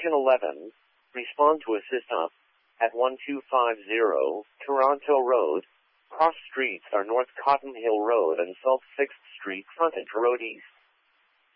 Engine 11, respond to assist up at 1250 Toronto Road. Cross streets are North Cotton Hill Road and South 6th Street, frontage Road East.